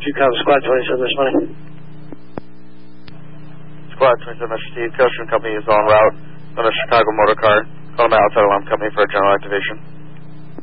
Chicago Squad 27, this money. Squad 27, Mr. Steve. Coaching Company is en route on a Chicago motor car. Call them outside alarm company for a general activation.